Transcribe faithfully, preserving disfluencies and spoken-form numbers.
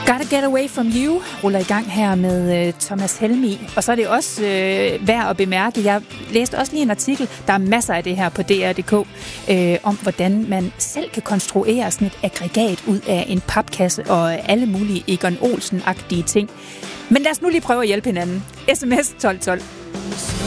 Gotta Get Away From You ruller i gang her med øh, Thomas Helmig. Og så er det også øh, værd at bemærke, jeg læste også lige en artikel, der er masser af det her på D R punktum d k, øh, om hvordan man selv kan konstruere sådan et aggregat ud af en papkasse og alle mulige Egon Olsen-agtige ting. Men lad os nu lige prøve at hjælpe hinanden. S M S tolv tolv.